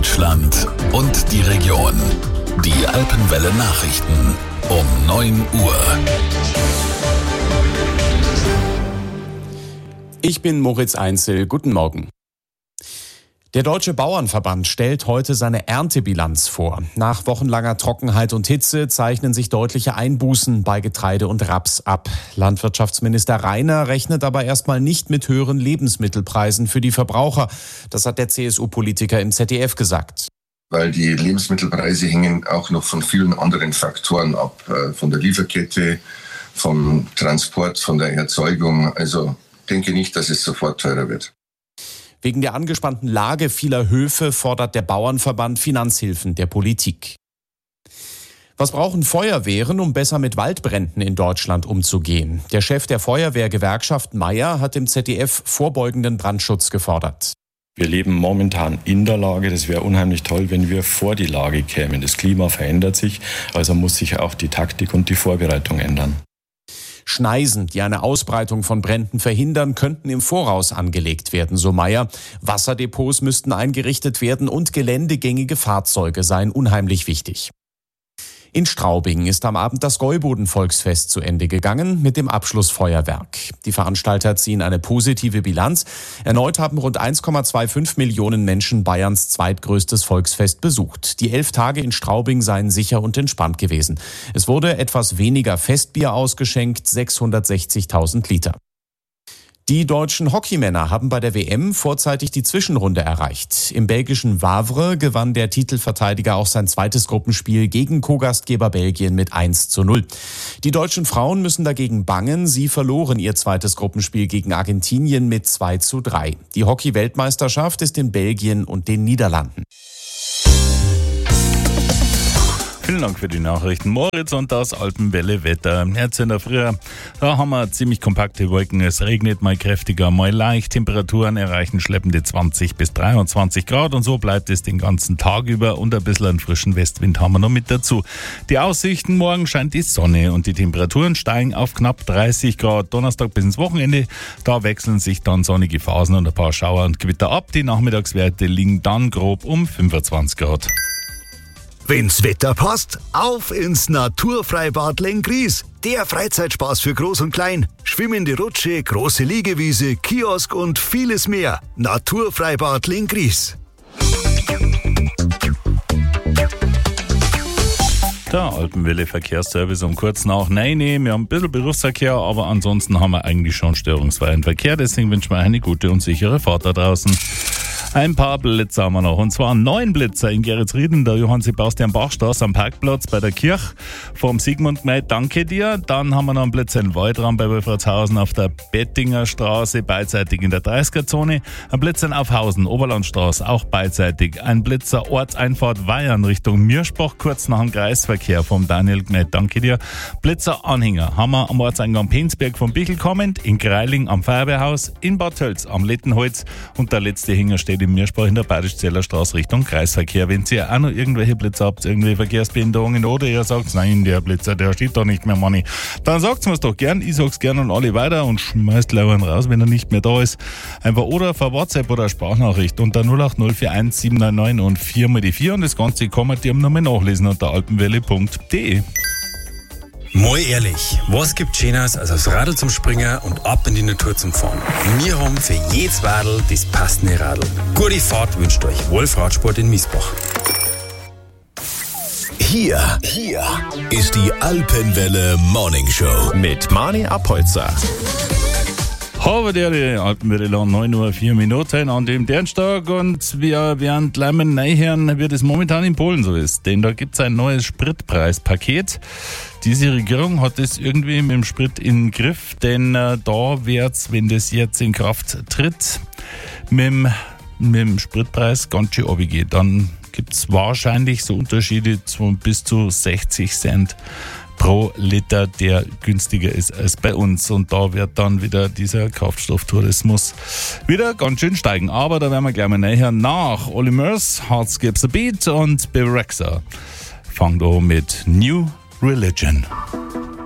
Deutschland und die Region. Die Alpenwelle Nachrichten um 9 Uhr. Ich bin Moritz Einzel. Guten Morgen. Der Deutsche Bauernverband stellt heute seine Erntebilanz vor. Nach wochenlanger Trockenheit und Hitze zeichnen sich deutliche Einbußen bei Getreide und Raps ab. Landwirtschaftsminister Rainer rechnet aber erstmal nicht mit höheren Lebensmittelpreisen für die Verbraucher. Das hat der CSU-Politiker im ZDF gesagt. Weil die Lebensmittelpreise hängen auch noch von vielen anderen Faktoren ab. Von der Lieferkette, vom Transport, von der Erzeugung. Also denke nicht, dass es sofort teurer wird. Wegen der angespannten Lage vieler Höfe fordert der Bauernverband Finanzhilfen der Politik. Was brauchen Feuerwehren, um besser mit Waldbränden in Deutschland umzugehen? Der Chef der Feuerwehrgewerkschaft Meier hat im ZDF vorbeugenden Brandschutz gefordert. Wir leben momentan in der Lage, das wäre unheimlich toll, wenn wir vor die Lage kämen. Das Klima verändert sich, also muss sich auch die Taktik und die Vorbereitung ändern. Schneisen, die eine Ausbreitung von Bränden verhindern, könnten im Voraus angelegt werden, so Meier. Wasserdepots müssten eingerichtet werden und geländegängige Fahrzeuge seien unheimlich wichtig. In Straubing ist am Abend das Gäuboden-Volksfest zu Ende gegangen mit dem Abschlussfeuerwerk. Die Veranstalter ziehen eine positive Bilanz. Erneut haben rund 1,25 Millionen Menschen Bayerns zweitgrößtes Volksfest besucht. Die 11 Tage in Straubing seien sicher und entspannt gewesen. Es wurde etwas weniger Festbier ausgeschenkt, 660.000 Liter. Die deutschen Hockeymänner haben bei der WM vorzeitig die Zwischenrunde erreicht. Im belgischen Wavre gewann der Titelverteidiger auch sein zweites Gruppenspiel gegen Co-Gastgeber Belgien mit 1:0. Die deutschen Frauen müssen dagegen bangen. Sie verloren ihr zweites Gruppenspiel gegen Argentinien mit 2:3. Die Hockey-Weltmeisterschaft ist in Belgien und den Niederlanden. Vielen Dank für die Nachrichten. Moritz und das Alpenwelle-Wetter. Jetzt in der Früh, da haben wir ziemlich kompakte Wolken. Es regnet mal kräftiger, mal leicht. Temperaturen erreichen schleppende 20 bis 23 Grad und so bleibt es den ganzen Tag über und ein bisschen einen frischen Westwind haben wir noch mit dazu. Die Aussichten, morgen scheint die Sonne und die Temperaturen steigen auf knapp 30 Grad. Donnerstag bis ins Wochenende, da wechseln sich dann sonnige Phasen und ein paar Schauer und Gewitter ab. Die Nachmittagswerte liegen dann grob um 25 Grad. Wenn's Wetter passt, auf ins Naturfreibad Lenggries. Der Freizeitspaß für Groß und Klein. Schwimmende Rutsche, große Liegewiese, Kiosk und vieles mehr. Naturfreibad Lenggries. Der Alpenwelle Verkehrsservice um kurz nach 9. Wir haben ein bisschen Berufsverkehr, aber ansonsten haben wir eigentlich schon störungsfreien Verkehr. Deswegen wünschen wir eine gute und sichere Fahrt da draußen. Ein paar Blitzer haben wir noch, und zwar 9 Blitzer in Geretsrieden, der Johann-Sebastian-Bach-Straße am Parkplatz bei der Kirche vom Sigmund-Gmeid, danke dir. Dann haben wir noch einen Blitzer in Waldrand bei Wolfratshausen auf der Bettinger Straße, beidseitig in der 30er-Zone. Ein Blitzer in Aufhausen, Oberlandstraße, auch beidseitig. Ein Blitzer Ortseinfahrt Weyern Richtung Mierspach, kurz nach dem Kreisverkehr vom Daniel Gmeid, danke dir. Blitzer Anhänger haben wir am Ortseingang Penzberg vom Bichel kommend, in Greiling am Feuerwehrhaus, in Bad Tölz am Lettenholz und der letzte Hänger steht im Mierspach in der Bayerisch-Zeller Straße Richtung Kreisverkehr. Wenn ihr auch noch irgendwelche Blitzer habt, irgendwelche Verkehrsbehinderungen oder ihr sagt, nein, der Blitzer, der steht da nicht mehr, Manni, dann sagt mir's doch gern. Ich sag's gern an alle weiter und schmeißt leider einen raus, wenn er nicht mehr da ist. Einfach oder per WhatsApp oder Sprachnachricht unter 08041 799 und 4x4 und das Ganze kann man dir nochmal nachlesen unter alpenwelle.de. Mal ehrlich, was gibt Schöneres als aufs Radl zum Springen und ab in die Natur zum Fahren? Wir haben für jedes Radl das passende Radl. Gute Fahrt wünscht euch Wolf Radsport in Miesbach. Hier ist die Alpenwelle Morning Show mit Mani Apolzer. Habe der Alpenwelle 9:04 Uhr an dem Dienstag und wir werden gleich mal reinhören, wie das momentan in Polen so ist. Denn da gibt's ein neues Spritpreispaket. Diese Regierung hat das irgendwie mit dem Sprit in den Griff, denn da wird's, wenn das jetzt in Kraft tritt, mit dem Spritpreis ganz schön runtergehen. Dann gibt's wahrscheinlich so Unterschiede von bis zu 60 Cent pro Liter, der günstiger ist als bei uns. Und da wird dann wieder dieser Kraftstofftourismus wieder ganz schön steigen. Aber da werden wir gleich mal näher nach Olly Murs, Heart Skips a Beat und Berexa. Fangen wir mit New Religion.